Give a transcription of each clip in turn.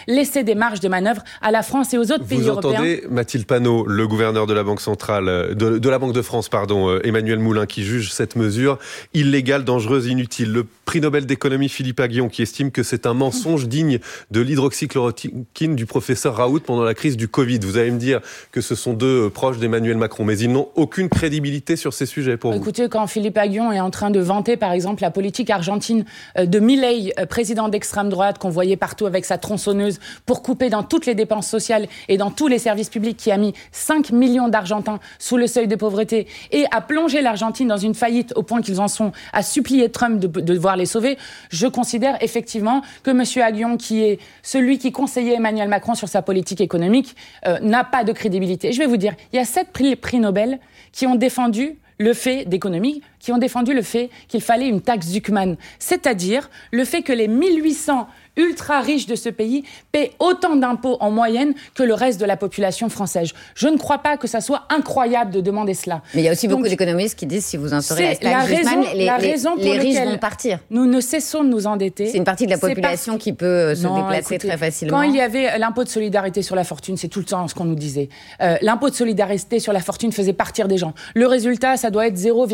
laisser des marges de manœuvre à la France et aux autres pays européens. Vous entendez Mathilde Panot, le gouverneur de la Banque centrale, de la Banque de France, Emmanuel Moulin, qui juge cette mesure illégale, dangereuse, inutile. Le prix Nobel d'économie Philippe Aghion, qui estime que c'est un mensonge digne de l'hydroxychloroquine du professeur Raoult pendant la crise du Covid. Vous allez me dire que ce sont deux proches d'Emmanuel Macron, mais ils n'ont aucune crédibilité sur ces sujets pour vous. Écoutez, quand Philippe Aghion est en train de vanter, par exemple, la politique argentine de Milei, président d'extrême droite, qu'on voyait partout avec sa tronçonneuse pour couper dans toutes les dépenses sociales et dans tous les services publics, qui a mis 5 millions d'Argentins sous le seuil de pauvreté et a plongé l'Argentine dans une faillite au point qu'ils en sont à supplier Trump de devoir les sauver, je considère effectivement que M. Aghion, qui est celui qui conseillait Emmanuel Macron sur sa politique économique, n'a pas de crédibilité. Je vais vous dire, il y a 7 prix Nobel qui ont défendu le fait d'économie, qui ont défendu le fait qu'il fallait une taxe Zuckman, c'est-à-dire le fait que les 1800 ultra riches de ce pays paient autant d'impôts en moyenne que le reste de la population française. Je ne crois pas que ça soit incroyable de demander cela. Mais il y a aussi beaucoup d'économistes qui disent si vous instaurez la taxe Zuckman, les riches vont partir. Nous ne cessons de nous endetter. C'est une partie de la population qui peut se déplacer très facilement. Quand il y avait l'impôt de solidarité sur la fortune, c'est tout le temps ce qu'on nous disait. L'impôt de solidarité sur la fortune faisait partir des gens. Le résultat, ça doit être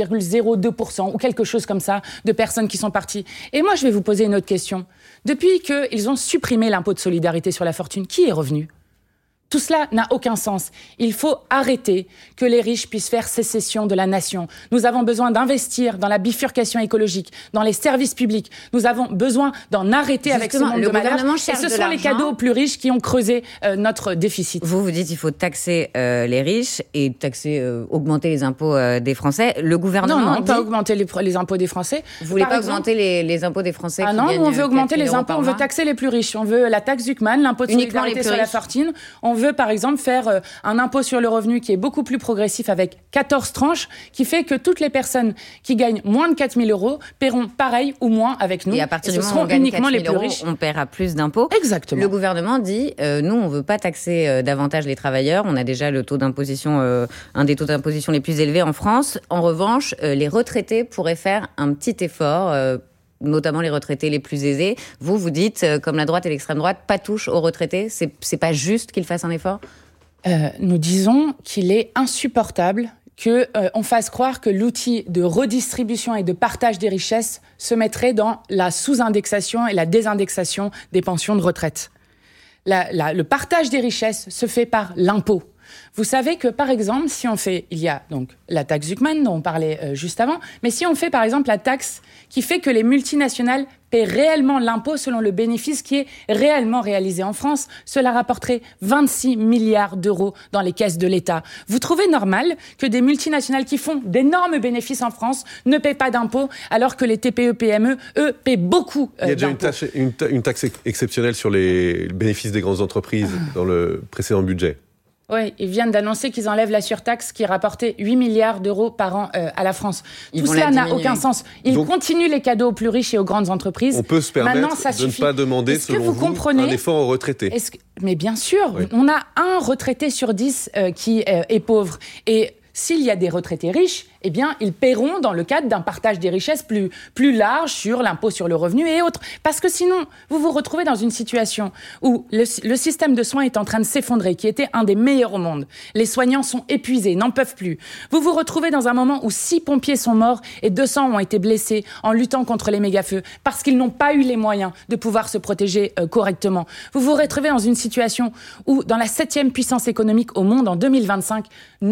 0,02% ou quelque chose comme ça de personnes qui sont parties. Et moi, je vais vous poser une autre question. Depuis qu'ils ont supprimé l'impôt de solidarité sur la fortune, qui est revenu ? Tout cela n'a aucun sens. Il faut arrêter que les riches puissent faire sécession de la nation. Nous avons besoin d'investir dans la bifurcation écologique, dans les services publics. Nous avons besoin d'en arrêter avec ce monde de malheur. Et ce sont les cadeaux aux plus riches qui ont creusé notre déficit. Vous dites qu'il faut taxer les riches et augmenter les impôts des Français. Le gouvernement Non, pas augmenter les impôts des Français. Vous voulez pas augmenter les impôts des Français qui gagnent on veut augmenter les impôts, on veut taxer les plus riches. On veut la taxe Zuckman, l'impôt de solidarité sur la fortune. On veut, par exemple, faire un impôt sur le revenu qui est beaucoup plus progressif avec 14 tranches, qui fait que toutes les personnes qui gagnent moins de 4 000 euros paieront pareil ou moins avec nous. Et à partir du moment où on gagne 4 000 euros, on paiera plus d'impôts. Exactement. Le gouvernement dit, nous, on ne veut pas taxer davantage les travailleurs. On a déjà le taux d'imposition, un des taux d'imposition les plus élevés en France. En revanche, les retraités pourraient faire un petit effort, notamment les retraités les plus aisés. Vous dites, comme la droite et l'extrême droite, pas touche aux retraités. C'est pas juste qu'ils fassent un effort ? Nous disons qu'il est insupportable qu'on fasse croire que l'outil de redistribution et de partage des richesses se mettrait dans la sous-indexation et la désindexation des pensions de retraite. Le partage des richesses se fait par l'impôt. Vous savez que, par exemple, si on fait... Il y a donc la taxe Zuckman, dont on parlait juste avant, mais si on fait, par exemple, la taxe qui fait que les multinationales paient réellement l'impôt selon le bénéfice qui est réellement réalisé en France, cela rapporterait 26 milliards d'euros dans les caisses de l'État. Vous trouvez normal que des multinationales qui font d'énormes bénéfices en France ne paient pas d'impôts, alors que les TPE-PME, eux, paient beaucoup d'impôts ? Il y a déjà une taxe exceptionnelle sur les bénéfices des grandes entreprises dans le précédent budget. Oui, ils viennent d'annoncer qu'ils enlèvent la surtaxe qui rapportait 8 milliards d'euros par an à la France. Tout cela n'a aucun sens. Ils continuent les cadeaux aux plus riches et aux grandes entreprises. On peut se permettre de ne pas demander, selon vous, un effort aux retraités. Mais bien sûr, oui. On a un retraité sur 10 qui est pauvre. Et s'il y a des retraités riches, eh bien, ils paieront dans le cadre d'un partage des richesses plus large sur l'impôt sur le revenu et autres. Parce que sinon, vous vous retrouvez dans une situation où le système de soins est en train de s'effondrer, qui était un des meilleurs au monde. Les soignants sont épuisés, n'en peuvent plus. Vous vous retrouvez dans un moment où 6 pompiers sont morts et 200 ont été blessés en luttant contre les méga-feux parce qu'ils n'ont pas eu les moyens de pouvoir se protéger correctement. Vous vous retrouvez dans une situation où, dans la 7e puissance économique au monde, en 2025,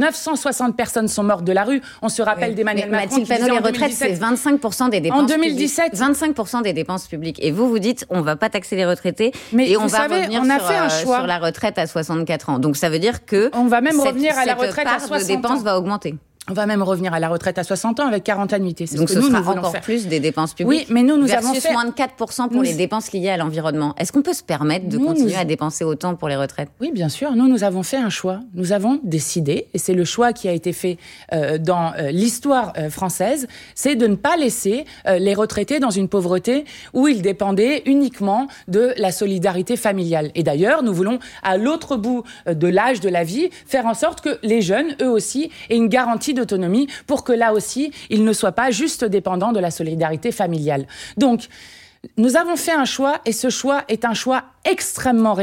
960 personnes sont mortes de la rue. On se rappelle d'Emmanuel Macron qui disait les retraites, c'est 25% des dépenses en 2017, publiques. 25% des dépenses publiques. Et vous dites, on ne va pas taxer les retraités, et on va revenir sur la retraite à 64 ans. Donc ça veut dire que on va même revenir à la retraite à 60 ans. Cette part de dépenses va augmenter. On va même revenir à la retraite à 60 ans avec 40 annuités. Donc ce sera encore plus des dépenses publiques. Oui, mais nous avons fait moins de 4% pour les dépenses liées à l'environnement. Est-ce qu'on peut se permettre de continuer à dépenser autant pour les retraites ? Oui, bien sûr. Nous avons fait un choix. Nous avons décidé, et c'est le choix qui a été fait dans l'histoire française, c'est de ne pas laisser les retraités dans une pauvreté où ils dépendaient uniquement de la solidarité familiale. Et d'ailleurs, nous voulons, à l'autre bout de l'âge de la vie, faire en sorte que les jeunes, eux aussi, aient une garantie d'autonomie pour que là aussi, ils ne soient pas juste dépendants de la solidarité familiale. Donc, nous avons fait un choix et ce choix est un choix extrêmement